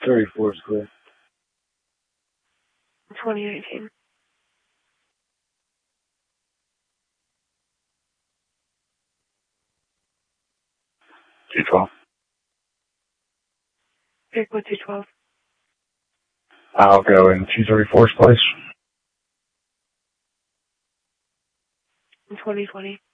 234 is clear. 2019. 212. Pick with 212. I'll go in 234's place. 2020.